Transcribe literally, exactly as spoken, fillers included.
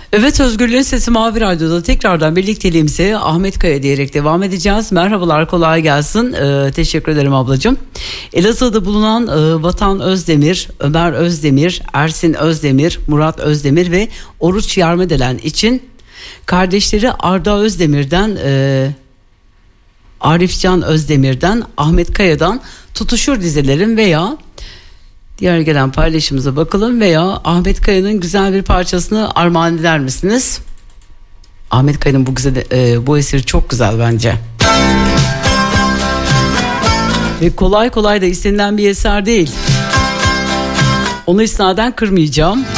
Evet, Özgürlüğün Sesi Mavi Radyo'da tekrardan birlikteliğimize Ahmet Kaya diyerek devam edeceğiz. Merhabalar, kolay gelsin. Ee, teşekkür ederim ablacığım. Elazığ'da bulunan e, Vatan Özdemir, Ömer Özdemir, Ersin Özdemir, Murat Özdemir ve Oruç Yarmedelen için kardeşleri Arda Özdemir'den, e, Arifcan Özdemir'den, Ahmet Kaya'dan Tutuşur dizelerim veya diğer gelen paylaşımıza bakalım veya Ahmet Kaya'nın güzel bir parçasını armağan eder misiniz? Ahmet Kaya'nın bu güzel e, bu eseri çok güzel bence. Ve kolay kolay da istenilen bir eser değil. Onu isnaden kırmayacağım.